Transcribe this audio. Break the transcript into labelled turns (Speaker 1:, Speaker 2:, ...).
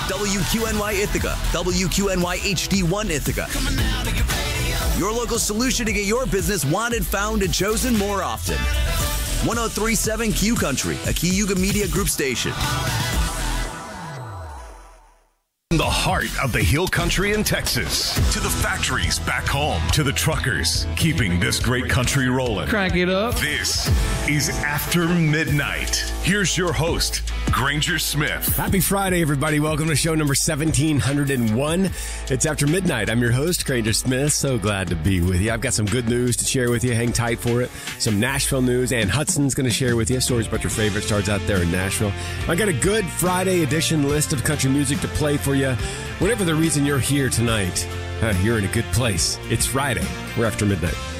Speaker 1: WQNY Ithaca, WQNY HD1 Ithaca. Your local solution to get your business wanted, found, and chosen more often. 103.7 Q Country, a Cayuga Media Group station.
Speaker 2: The heart of the Hill Country in Texas, to the factories back home, to the truckers keeping this great country rolling.
Speaker 3: Crank it up.
Speaker 2: This is After Midnight. Here's your host, Granger Smith.
Speaker 4: Happy Friday, everybody. Welcome to show number 1701. It's After Midnight. I'm your host, Granger Smith. So glad to be with you. I've got some good news to share with you. Hang tight for it. Some Nashville news. Ann Hudson's going to share with you stories about your favorite stars out there in Nashville. I got a good Friday edition list of country music to play for you. Whatever the reason you're here tonight, you're in a good place. It's Friday. We're After Midnight.